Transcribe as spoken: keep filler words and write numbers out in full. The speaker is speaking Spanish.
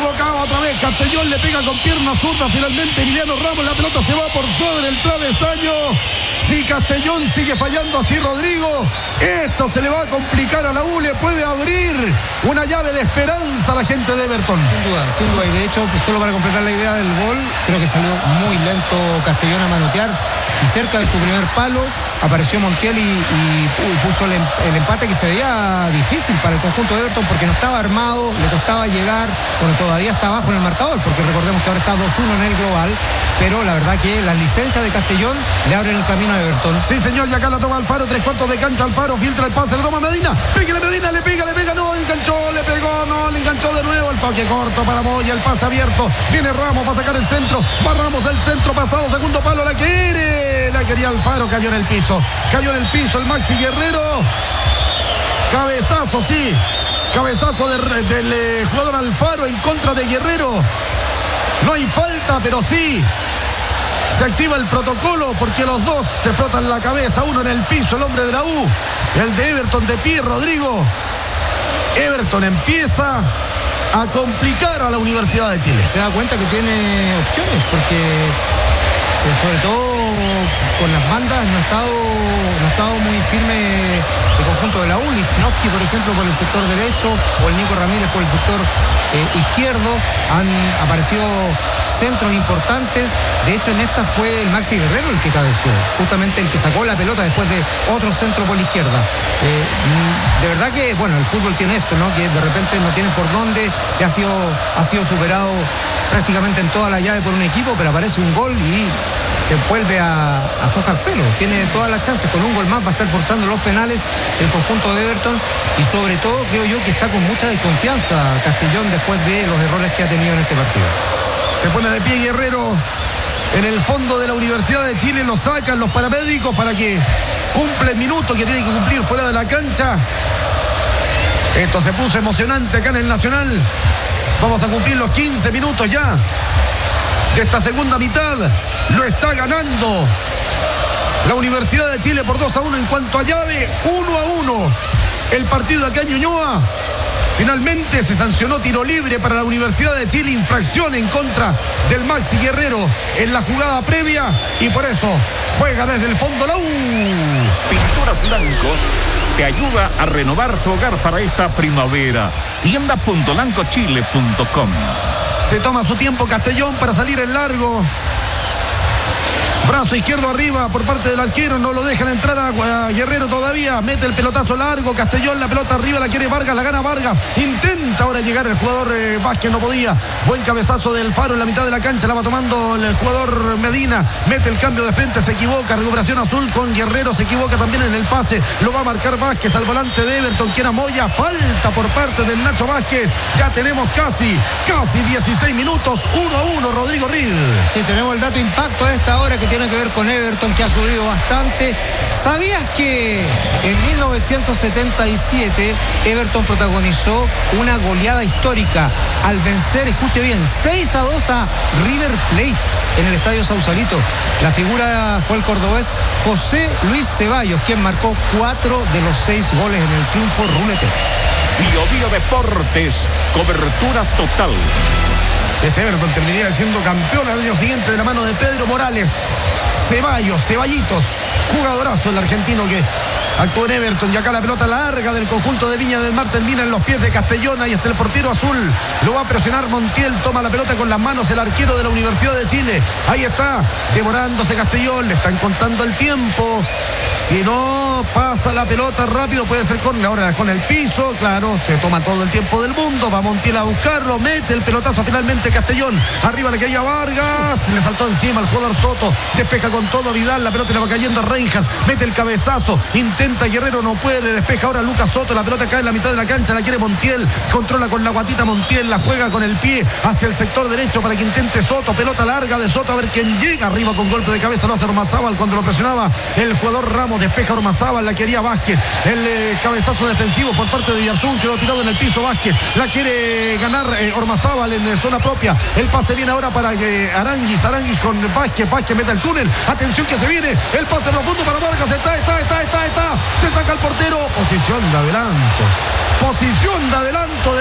equivocado otra vez. Castellón le pega con pierna zurda. Finalmente Emiliano Ramos, la pelota se va por sobre el travesaño. Si Castellón sigue fallando así, Rodrigo, esto se le va a complicar a la U. Le puede abrir una llave de esperanza a la gente de Everton. Sin duda, sin duda. Y de hecho, solo para completar la idea del gol, creo que salió muy lento Castellón a manotear. Y cerca de su primer palo apareció Montiel y, y puso el, el empate que se veía difícil para el conjunto de Everton porque no estaba armado, le costaba llegar. Bueno, todavía está abajo en el marcador porque recordemos que ahora está dos uno en el global, pero la verdad que las licencias de Castellón le abren el camino a Everton. Sí, señor, y acá la toma Alfaro, tres cuartos de cancha Alfaro, filtra el pase, le toma Medina, pégale Medina, le pega, le pega, no, le enganchó, le pegó, no, le enganchó de nuevo, el toque corto para Moya, el pase abierto, viene Ramos para sacar el centro, va Ramos al centro, pasado, segundo palo, la quiere, la quería Alfaro, cayó en el piso, cayó en el piso el Maxi Guerrero, cabezazo, sí, cabezazo de, del eh, jugador Alfaro en contra de Guerrero, no hay falta, pero sí, se activa el protocolo porque los dos se frotan la cabeza, uno en el piso, el hombre de la U, el de Everton de pie, Rodrigo. Everton empieza a complicar a la Universidad de Chile. Se da cuenta que tiene opciones porque eh, sobre todo con las bandas no ha estado, no ha estado muy firme el conjunto de la U. Lichnowsky, por ejemplo, por el sector derecho, o el Nico Ramírez por el sector eh, izquierdo. Han aparecido centros importantes. De hecho, en esta fue el Maxi Guerrero el que cabeció, justamente el que sacó la pelota después de otro centro por la izquierda. Eh, de verdad que, bueno, el fútbol tiene esto, ¿no? Que de repente no tienen por dónde, que ha sido, ha sido superado prácticamente en toda la llave por un equipo, pero aparece un gol y se vuelve a, a forjar cero. Tiene todas las chances, con un gol más va a estar forzando los penales el conjunto de Everton y sobre todo creo yo que está con mucha desconfianza Castellón después de los errores que ha tenido en este partido. Se pone de pie Guerrero en el fondo de la Universidad de Chile, lo sacan los paramédicos para que cumple el minuto que tiene que cumplir fuera de la cancha. Esto se puso emocionante acá en el Nacional. Vamos a cumplir los quince minutos ya de esta segunda mitad. Lo está ganando la Universidad de Chile por dos a uno en cuanto a llave, uno a uno. El partido acá en Ñuñoa. Finalmente se sancionó tiro libre para la Universidad de Chile, infracción en contra del Maxi Guerrero en la jugada previa y por eso juega desde el fondo la U. Pinturas Blanco te ayuda a renovar tu hogar para esta primavera. tienda punto blanco chile punto com. Se toma su tiempo Castellón para salir en largo. Brazo izquierdo arriba por parte del arquero, no lo dejan entrar a, a Guerrero todavía, mete el pelotazo largo, Castellón, la pelota arriba, la quiere Vargas, la gana Vargas, intenta ahora llegar el jugador eh, Vázquez, no podía, buen cabezazo del Faro en la mitad de la cancha, la va tomando el jugador Medina, mete el cambio de frente, se equivoca, recuperación azul con Guerrero, se equivoca también en el pase, lo va a marcar Vázquez al volante de Everton, quien Moya, falta por parte del Nacho Vázquez, ya tenemos casi, casi dieciséis minutos, uno a uno, Rodrigo Reed. Sí, tenemos el dato impacto a esta hora que tiene que ver con Everton, que ha subido bastante. ¿Sabías que en mil novecientos setenta y siete Everton protagonizó una goleada histórica al vencer, escuche bien, seis a dos a River Plate en el Estadio Sausalito? La figura fue el cordobés José Luis Ceballos, quien marcó cuatro de los seis goles en el triunfo rulete. Bio Bio Deportes, cobertura total. Ese Everton terminaría siendo campeón al año siguiente de la mano de Pedro Morales. Ceballos, Ceballitos, jugadorazo el argentino que actuó en Everton. Y acá la pelota larga del conjunto de Viña del Mar termina en los pies de Castellón. Ahí está el portero azul, lo va a presionar Montiel, toma la pelota con las manos el arquero de la Universidad de Chile. Ahí está, devorándose Castellón, le están contando el tiempo. Si no pasa la pelota rápido puede ser con, ahora con el piso, claro, se toma todo el tiempo del mundo, va Montiel a buscarlo, mete el pelotazo finalmente Castellón, arriba le caía Vargas, le saltó encima el jugador Soto, despeja con todo Vidal, la pelota le va cayendo a Reinhardt, mete el cabezazo, intenta Guerrero, no puede, despeja ahora Lucas Soto, la pelota cae en la mitad de la cancha, la quiere Montiel, controla con la guatita Montiel, la juega con el pie hacia el sector derecho para que intente Soto, pelota larga de Soto, a ver quién llega, arriba con golpe de cabeza, lo hace Ormazábal cuando lo presionaba el jugador Ramos, despeja Ormazábal, la quería Vázquez, el eh, cabezazo defensivo por parte de Villarzún, quedó tirado en el piso Vázquez, la quiere ganar eh, Ormazábal en eh, zona propia, el pase viene ahora para que Aranguis, Aranguis con Vázquez, Vázquez mete el túnel, atención que se viene, el pase profundo para Vargas, está, está, está, está, está, se saca el portero, posición de adelanto, posición de adelanto de